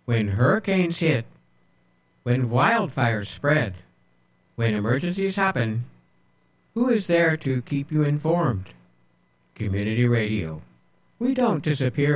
When hurricanes hit, when wildfires spread, when emergencies happen, who is there to keep you informed? Community Radio. We don't disappear